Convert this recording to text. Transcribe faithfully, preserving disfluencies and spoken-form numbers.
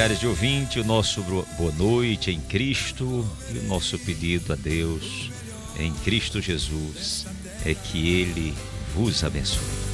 caridade ouvinte, o nosso boa noite em Cristo e o nosso pedido a Deus em Cristo Jesus é que Ele vos abençoe.